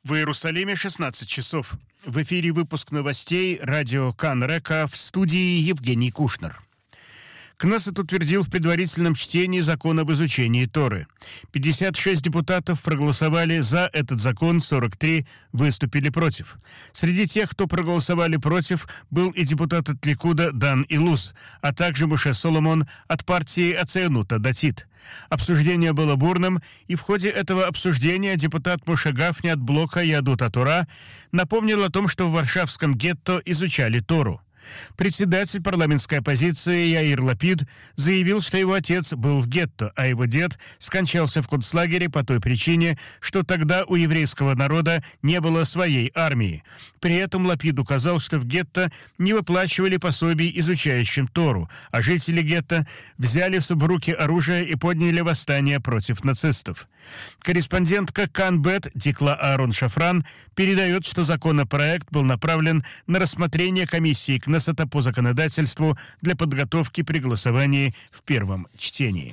В Иерусалиме 16 часов. В эфире выпуск новостей радио Кан-Река, в студии Евгений Кушнер. Кнессет утвердил в предварительном чтении закон об изучении Торы. 56 депутатов проголосовали за этот закон, 43 выступили против. Среди тех, кто проголосовали против, был и депутат от Ликуда Дан Илуз, а также Моше Соломон от партии Ацеянута Датит. Обсуждение было бурным, и в ходе этого обсуждения депутат Моше Гафни от блока Ядут а-Тора напомнил о том, что в Варшавском гетто изучали Тору. Председатель парламентской оппозиции Яир Лапид заявил, что его отец был в гетто, а его дед скончался в концлагере по той причине, что тогда у еврейского народа не было своей армии. При этом Лапид указал, что в гетто не выплачивали пособий изучающим Тору, а жители гетто взяли в руки оружие и подняли восстание против нацистов. Корреспондентка Кан-Бет Дикла Аарон Шафран передает, что законопроект был направлен на рассмотрение комиссии Кнессета по законодательству для подготовки при голосовании в первом чтении.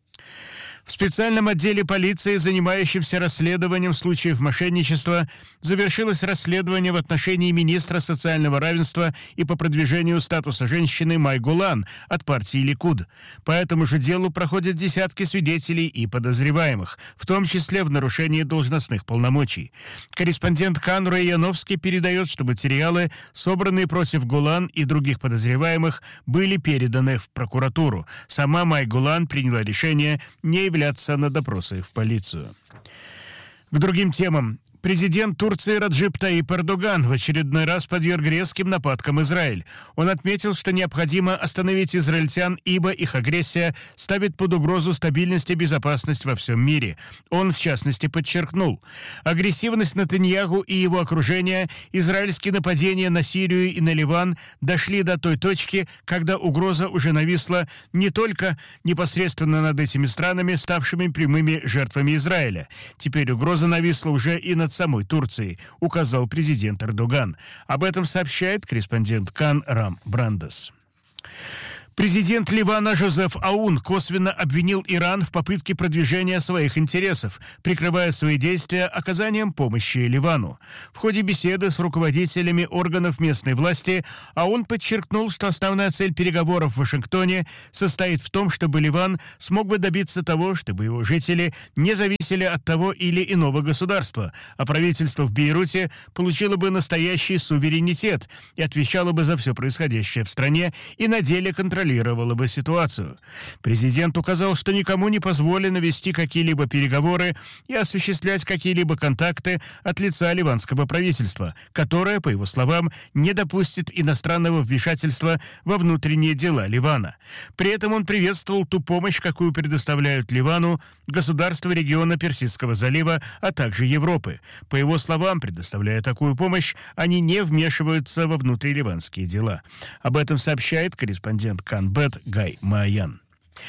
В специальном отделе полиции, занимающемся расследованием случаев мошенничества, завершилось расследование в отношении министра социального равенства и по продвижению статуса женщины Май Голан от партии Ликуд. По этому же делу проходят десятки свидетелей и подозреваемых, в том числе в нарушении должностных полномочий. Корреспондент Кан Рэй Яновский передает, что материалы, собранные против Голан и других подозреваемых, были переданы в прокуратуру. Сама Май Голан приняла решение не являться на допросы в полицию. К другим темам. Президент Турции Раджеп Таyyip Эрдоган в очередной раз подверг резким нападкам Израиль. Он отметил, что необходимо остановить израильтян, ибо их агрессия ставит под угрозу стабильность и безопасность во всем мире. Он, в частности, подчеркнул: агрессивность Нетаньяху и его окружения, израильские нападения на Сирию и на Ливан дошли до той точки, когда угроза уже нависла не только непосредственно над этими странами, ставшими прямыми жертвами Израиля. Теперь угроза нависла уже и над самой Турции, указал президент Эрдоган. Об этом сообщает корреспондент Кан Рам Брандес. Президент Ливана Жозеф Аун косвенно обвинил Иран в попытке продвижения своих интересов, прикрывая свои действия оказанием помощи Ливану. В ходе беседы с руководителями органов местной власти Аун подчеркнул, что основная цель переговоров в Вашингтоне состоит в том, чтобы Ливан смог бы добиться того, чтобы его жители не зависели от того или иного государства, а правительство в Бейруте получило бы настоящий суверенитет и отвечало бы за все происходящее в стране и на деле контролировало бы ситуацию. Президент указал, что никому не позволено вести какие-либо переговоры и осуществлять какие-либо контакты от лица ливанского правительства, которое, по его словам, не допустит иностранного вмешательства во внутренние дела Ливана. При этом он приветствовал ту помощь, какую предоставляют Ливану государства региона Персидского залива, а также Европы. По его словам, предоставляя такую помощь, они не вмешиваются во внутриливанские дела. Об этом сообщает корреспондент Кан-Бет Гай Маян.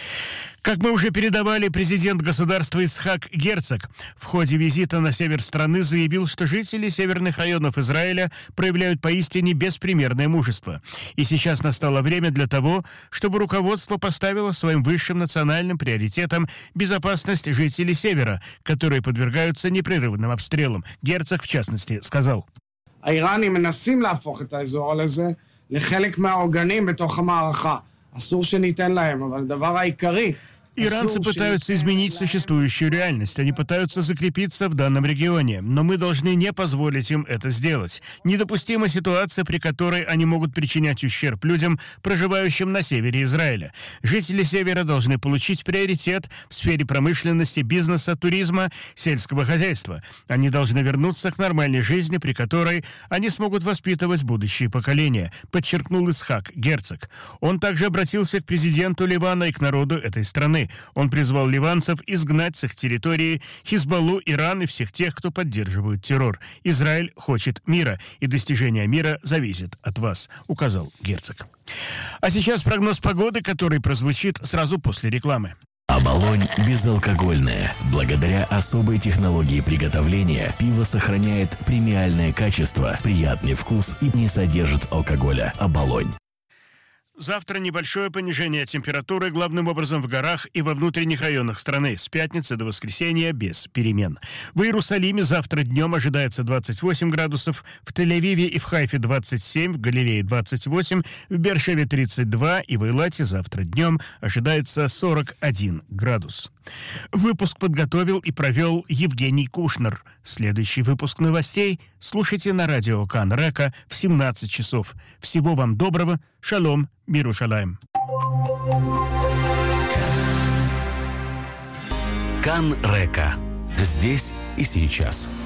Как мы уже передавали, президент государства Ицхак Герцог в ходе визита на север страны заявил, что жители северных районов Израиля проявляют поистине беспримерное мужество. И сейчас настало время для того, чтобы руководство поставило своим высшим национальным приоритетом безопасность жителей севера, которые подвергаются непрерывным обстрелам. Герцог, в частности, сказал: האיראנים מנסים להפוך את האזור הזה לחלק מהאורגנים בתוך המערכה. אסור שניתן להם, אבל הדבר העיקרי... Иранцы пытаются изменить существующую реальность. Они пытаются закрепиться в данном регионе. Но мы должны не позволить им это сделать. Недопустима ситуация, при которой они могут причинять ущерб людям, проживающим на севере Израиля. Жители севера должны получить приоритет в сфере промышленности, бизнеса, туризма, сельского хозяйства. Они должны вернуться к нормальной жизни, при которой они смогут воспитывать будущие поколения, подчеркнул Ицхак Герцог. Он также обратился к президенту Ливана и к народу этой страны. Он призвал ливанцев изгнать с их территории Хизбаллу, Иран и всех тех, кто поддерживает террор. Израиль хочет мира, и достижение мира зависит от вас, указал Герцог. А сейчас прогноз погоды, который прозвучит сразу после рекламы. Оболонь безалкогольное. Благодаря особой технологии приготовления пиво сохраняет премиальное качество, приятный вкус и не содержит алкоголя. Оболонь. Завтра небольшое понижение температуры, главным образом в горах и во внутренних районах страны. С пятницы до воскресенья без перемен. В Иерусалиме завтра днем ожидается 28 градусов, в Тель-Авиве и в Хайфе 27, в Галилее 28, в Бер-Шеве 32 и в Эйлате завтра днем ожидается 41 градус. Выпуск подготовил и провел Евгений Кушнер. Следующий выпуск новостей слушайте на радио Кан Река в 17 часов. Всего вам доброго. Шалом, Мирушалаем. Кан Река. Здесь и сейчас.